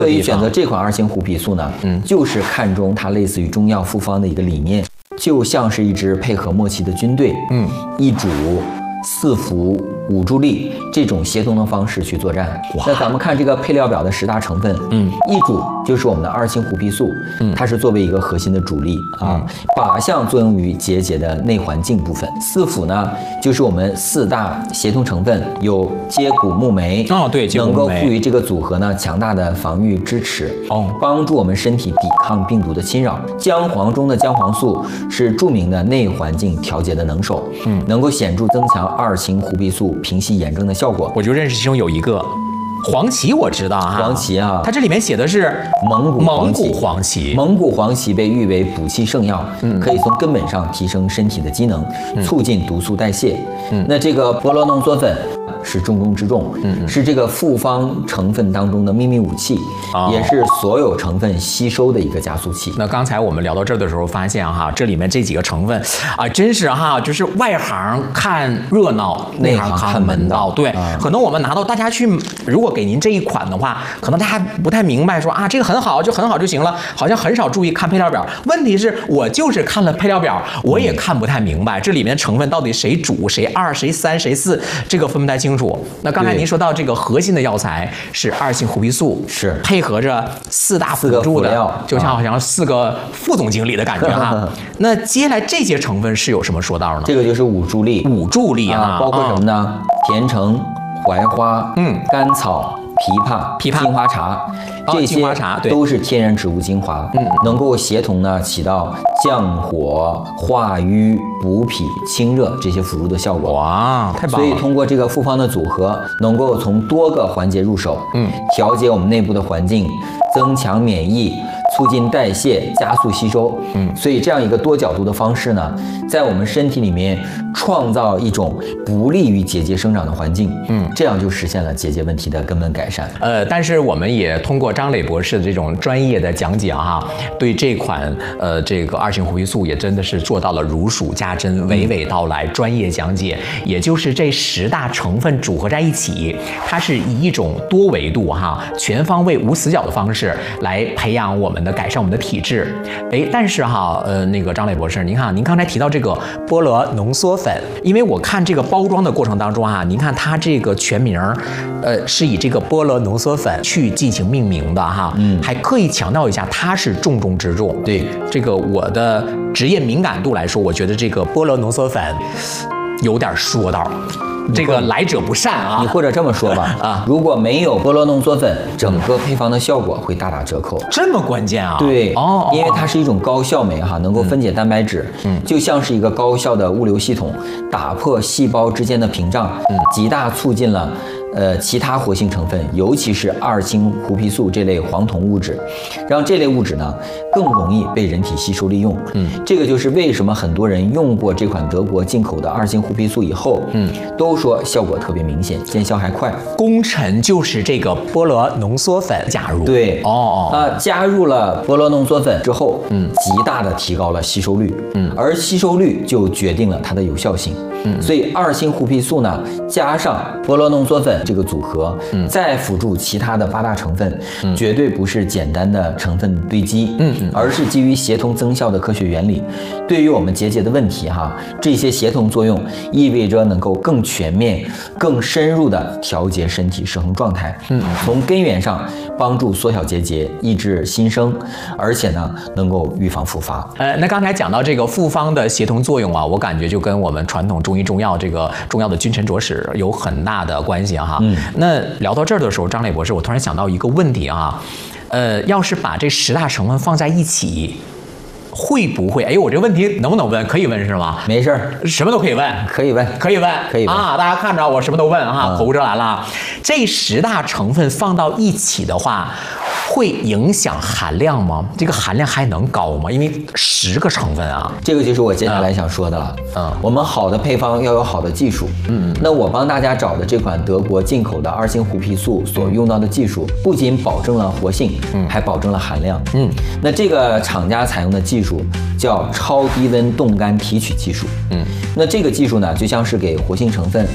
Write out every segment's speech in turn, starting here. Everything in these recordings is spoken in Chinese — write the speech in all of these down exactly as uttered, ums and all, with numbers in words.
所以选择这款二星胡皮素呢，嗯，就是看中它类似于中药复方的一个理念，就像是一支配合默契的军队，嗯，一主四辅五助力这种协同的方式去作战。那咱们看这个配料表的十大成分，嗯，一主就是我们的二星胡皮素，嗯，它是作为一个核心的主力啊，靶向作用于结节的内环境部分。四辅呢，就是我们四大协同成分，有接骨木酶， 哦，对， 能够赋予这个组合呢强大的防御支持，哦，帮助我们身体抵抗病毒的侵扰。姜黄中的姜黄素是著名的内环境调节的能手，嗯，能够显著增强二星胡皮素平息炎症的效果。 我就认识其中有一个黄芪，我知道哈， 黄芪啊， 它这里面写的是蒙古蒙古黄芪， 蒙古黄芪被誉为补气圣药，嗯，可以从根本上提升身体的机能，嗯、促进毒素代谢。嗯，那这个波罗弄唑粉是重中之重，嗯，是这个复方成分当中的秘密武器，哦、也是所有成分吸收的一个加速器。 那刚才我们聊到这儿的时候，发现哈，这里面这几个成分啊，真是哈，就是外行看热闹，内行看门道。对，啊、可能我们拿到大家去，如果给您这一款的话，可能大家不太明白说啊，这个很好，就很好就行了，好像很少注意看配料表。问题是我就是看了配料表，我也看不太明白、嗯、这里面成分到底谁主谁二谁三谁四，这个分不太清楚。那刚才您说到这个核心的药材是二星胡皮素， 是配合着四大辅助的，就像好像四个副总经理的感觉哈。那接下来这些成分是有什么说道呢？ 这个就是五助力， 五助力啊， 包括什么呢？甜橙、槐花、嗯、甘草、枇杷、 枇杷、 金花茶，这些都是天然植物精华，嗯，能够协同呢起到降火、化瘀、补脾、清热这些辅助的效果。 哇，太棒了！ 所以通过这个复方的组合，能够从多个环节入手，嗯，调节我们内部的环境，增强免疫，促进代谢，加速吸收。嗯，所以这样一个多角度的方式呢，在我们身体里面创造一种不利于结节生长的环境。嗯，这样就实现了结节问题的根本改善。 呃，但是我们也通过张磊博士的这种专业的讲解哈，对这款呃这个二星胡皮素也真的是做到了如数家珍，娓娓道来，专业讲解。也就是这十大成分组合在一起，它是以一种多维度哈、全方位无死角的方式来培养我们的改善我们的体质。哎，但是哈，呃，那个张磊博士，您看，您刚才提到这个菠萝浓缩粉，因为我看这个包装的过程当中啊，您看它这个全名，呃，是以这个菠萝浓缩粉去进行命名的哈，嗯，还刻意强调一下它是重中之重。 对， 这个我的职业敏感度来说，我觉得这个菠萝浓缩粉有点说道。这个来者不善啊！ 你或者这么说吧，啊，如果没有菠萝浓缩粉，整个配方的效果会大打折扣。 这么关键啊？ 对， 哦， 因为它是一种高效酶哈，能够分解蛋白质，嗯，就像是一个高效的物流系统，打破细胞之间的屏障，嗯，极大促进了。呃，其他活性成分，尤其是二星胡皮素这类黄酮物质，让这类物质呢更容易被人体吸收利用。嗯，这个就是为什么很多人用过这款德国进口的二星胡皮素以后，嗯，都说效果特别明显，见效还快。 功臣就是这个菠萝浓缩粉加入。 对， 哦哦， 呃，加入了菠萝浓缩粉之后，嗯，极大的提高了吸收率，嗯，而吸收率就决定了它的有效性。嗯，所以二星胡皮素呢，加上菠萝浓缩粉这个组合，嗯，再辅助其他的八大成分，嗯，绝对不是简单的成分堆积，嗯嗯，而是基于协同增效的科学原理。对于我们结节的问题哈，这些协同作用意味着能够更全面、更深入的调节身体失衡状态，嗯，从根源上帮助缩小结节，抑制新生，而且呢，能够预防复发。 呃，那刚才讲到这个复方的协同作用啊，我感觉就跟我们传统中医中药这个中药的君臣佐使有很大的关系哈。嗯，那聊到这儿的时候，张磊博士，我突然想到一个问题啊，呃，要是把这十大成分放在一起，会不会？哎，我这个问题能不能问？可以问是吗？ 没事儿， 什么都可以问， 可以问， 可以问， 可以问啊！大家看着我什么都问啊，口无遮拦了。这十大成分放到一起的话，会影响含量吗？这个含量还能高吗？因为十个成分啊， 这个就是我接下来想说的了。嗯，我们好的配方要有好的技术。嗯，那我帮大家找的这款德国进口的二星胡皮素所用到的技术，不仅保证了活性，嗯，还保证了含量。嗯，那这个厂家采用的技术叫超低温冻干提取技术。嗯，那这个技术呢，就像是给活性成分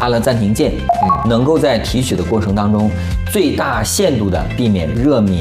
按了暂停键，嗯，能够在提取的过程当中最大限度的避免热敏